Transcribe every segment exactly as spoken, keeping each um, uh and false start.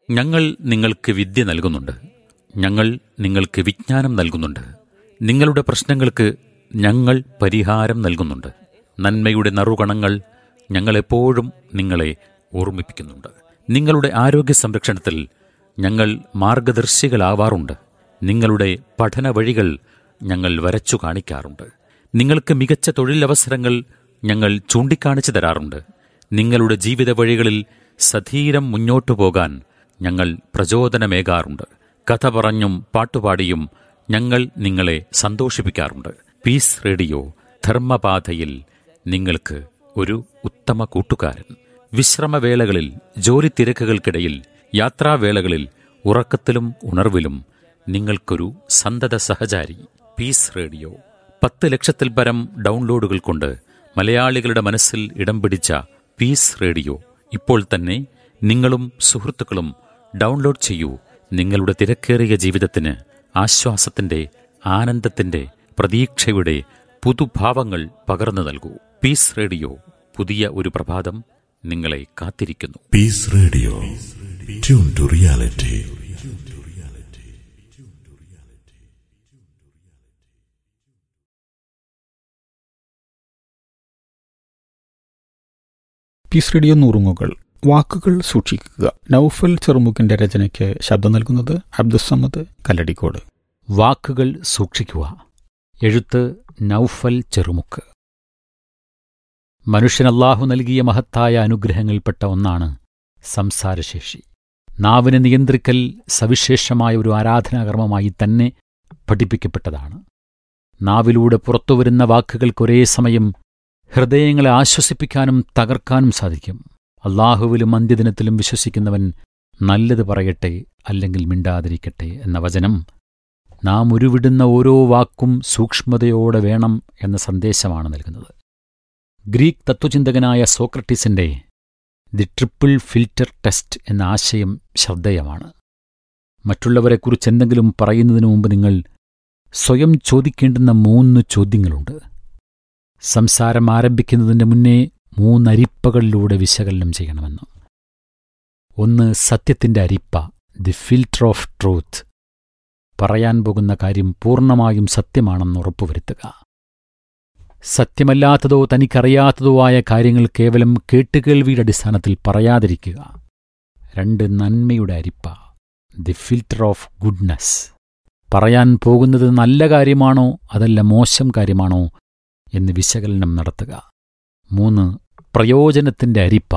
ഞങ്ങൾ നിങ്ങൾക്ക് വിദ്യ നൽകുന്നുണ്ട്. ഞങ്ങൾ നിങ്ങൾക്ക് വിജ്ഞാനം നൽകുന്നുണ്ട്. നിങ്ങളുടെ പ്രശ്നങ്ങൾക്ക് ഞങ്ങൾ പരിഹാരം നൽകുന്നുണ്ട്. നന്മയുടെ നറുകണങ്ങൾ ഞങ്ങളെപ്പോഴും നിങ്ങളെ ഓർമ്മിപ്പിക്കുന്നുണ്ട്. നിങ്ങളുടെ ആരോഗ്യ സംരക്ഷണത്തിൽ ഞങ്ങൾ മാർഗദർശികളാവാറുണ്ട്. നിങ്ങളുടെ പഠന വഴികൾ ഞങ്ങൾ വരച്ചു കാണിക്കാറുണ്ട്. നിങ്ങൾക്ക് മികച്ച തൊഴിലവസരങ്ങൾ ഞങ്ങൾ ചൂണ്ടിക്കാണിച്ചു തരാറുണ്ട്. നിങ്ങളുടെ ജീവിത വഴികളിൽ സധീരം മുന്നോട്ടു പോകാൻ ഞങ്ങൾ പ്രചോദനമേകാറുണ്ട്. കഥ പറഞ്ഞും പാട്ടുപാടിയും ഞങ്ങൾ നിങ്ങളെ സന്തോഷിപ്പിക്കാറുണ്ട്. പീസ് റേഡിയോ ധർമ്മപാതയിൽ നിങ്ങൾക്ക് ഒരു ഉത്തമ കൂട്ടുകാരൻ. വിശ്രമവേളകളിൽ, ജോലി തിരക്കുകൾക്കിടയിൽ, യാത്രാവേളകളിൽ, ഉറക്കത്തിലും ഉണർവിലും നിങ്ങൾക്കൊരു സന്തത സഹചാരി. പീസ് റേഡിയോ പത്ത് ലക്ഷത്തിൽ പരം ഡൗൺലോഡുകൾ കൊണ്ട് മലയാളികളുടെ മനസ്സിൽ ഇടം പിടിച്ച പീസ് റേഡിയോ ഇപ്പോൾ തന്നെ നിങ്ങളും സുഹൃത്തുക്കളും ഡൗൺലോഡ് ചെയ്യൂ. നിങ്ങളുടെ തിരക്കേറിയ ജീവിതത്തിന് ആശ്വാസത്തിന്റെ, ആനന്ദത്തിന്റെ, പ്രതീക്ഷയുടെ പുതുഭാവങ്ങൾ പകർന്നു നൽകൂ. പീസ് റേഡിയോ, പുതിയ ഒരു പ്രഭാതം നിങ്ങളെ കാത്തിരിക്കുന്നു. Piece radio, tune to reality. Piece radio നുറുങ്ങുകൾ. വാക്കുകൾ സൂക്ഷിക്കുക. നൗഫൽ ചെറുമുക്കിന്റെ രചനയ്ക്ക് ശബ്ദം നൽകുന്നത് അബ്ദുസ്സമദ് കല്ലടിക്കോട്. വാക്കുകൾ സൂക്ഷിക്കുക. എഴുത്ത് നൗഫൽ ചെറുമുക്ക്. മനുഷ്യൻ അല്ലാഹു നൽകിയ മഹത്തായ അനുഗ്രഹങ്ങളിൽപ്പെട്ട ഒന്നാണ് സംസാരശേഷി. നാവിനെ നിയന്ത്രിക്കൽ സവിശേഷമായ ഒരു ആരാധനാകർമ്മമായി തന്നെ പഠിപ്പിക്കപ്പെട്ടതാണ്. നാവിലൂടെ പുറത്തുവരുന്ന വാക്കുകൾക്കൊരേ സമയം ഹൃദയങ്ങളെ ആശ്വസിപ്പിക്കാനും തകർക്കാനും സാധിക്കും. അല്ലാഹുവിലും അന്ത്യദിനത്തിലും വിശ്വസിക്കുന്നവൻ നല്ലത് പറയട്ടെ, അല്ലെങ്കിൽ മിണ്ടാതിരിക്കട്ടെ എന്ന വചനം നാം ഉരുവിടുന്ന ഓരോ വാക്കും സൂക്ഷ്മതയോടെ വേണം എന്ന സന്ദേശമാണ് നൽകുന്നത്. Greek തത്വചിന്തകനായ സോക്രട്ടീസിന്റെ the triple filter test എന്ന ആശയം ശ്രദ്ധേയമാണ്. മറ്റുള്ളവരെക്കുറിച്ച് എന്തെങ്കിലും പറയുന്നതിനു മുമ്പ് നിങ്ങൾ സ്വയം ചോദിക്കേണ്ടുന്ന മൂന്ന് ചോദ്യങ്ങളുണ്ട്. സംസാരം ആരംഭിക്കുന്നതിന് മുന്നേ മൂന്നരിപ്പകളിലൂടെ വിശകലനം ചെയ്യണമെന്ന്. ഒന്ന്, സത്യത്തിന്റെ അരിപ്പ, ദി ഫിൽറ്റർ ഓഫ് ട്രൂത്ത്. പറയാൻ പോകുന്ന കാര്യം പൂർണ്ണമായും സത്യമാണെന്ന് ഉറപ്പുവരുത്തുക. സത്യമല്ലാത്തതോ തനിക്കറിയാത്തതോ ആയ കാര്യങ്ങൾ കേവലം കേട്ടുകേൾവിയുടെ അടിസ്ഥാനത്തിൽ പറയാതിരിക്കുക. രണ്ട്, നന്മയുടെ അരിപ്പ, ദി ഫിൽറ്റർ ഓഫ് ഗുഡ്നസ്. പറയാൻ പോകുന്നത് നല്ല കാര്യമാണോ അതല്ല മോശം കാര്യമാണോ എന്ന് വിശകലനം നടത്തുക. മൂന്ന്, പ്രയോജനത്തിന്റെ അരിപ്പ,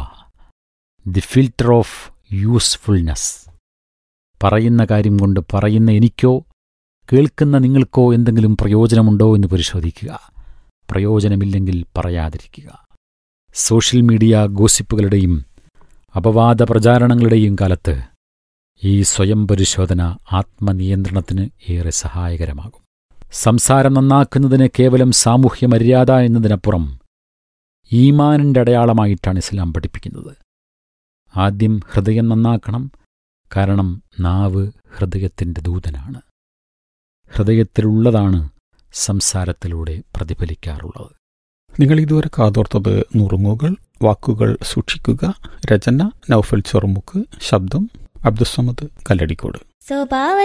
ദി ഫിൽറ്റർ ഓഫ് യൂസ്ഫുൾനെസ്. പറയുന്ന കാര്യം കൊണ്ട് പറയുന്ന എനിക്കോ കേൾക്കുന്ന നിങ്ങൾക്കോ എന്തെങ്കിലും പ്രയോജനമുണ്ടോ എന്ന് പരിശോധിക്കുക. പ്രയോജനമില്ലെങ്കിൽ പറയാതിരിക്കുക. സോഷ്യൽ മീഡിയ ഗോസിപ്പുകളുടെയും അപവാദ പ്രചാരണങ്ങളുടെയും കാലത്ത് ഈ സ്വയം പരിശോധന ആത്മനിയന്ത്രണത്തിന് ഏറെ സഹായകരമാകും. സംസാരം നന്നാക്കുന്നതിന് കേവലം സാമൂഹ്യ മര്യാദ എന്നതിനപ്പുറം ഈമാനിന്റെ അടയാളമായിട്ടാണ് ഇസ്ലാം പഠിപ്പിക്കുന്നത്. ആദ്യം ഹൃദയം നന്നാക്കണം. കാരണം നാവ് ഹൃദയത്തിന്റെ ദൂതനാണ്. ഹൃദയത്തിലുള്ളതാണ് സംസാരത്തിലൂടെ പ്രതിഫലിക്കാറുള്ളത്. നിങ്ങൾ ഇതുവരെ കാതോർത്തത് നുറുങ്ങുകൾ. വാക്കുകൾ സൂക്ഷിക്കുക. രചന നൗഫൽ ചെറുമുക്ക്. ശബ്ദം അബ്ദുസ്സമദ് കല്ലടിക്കോട്. സ്വഭാവ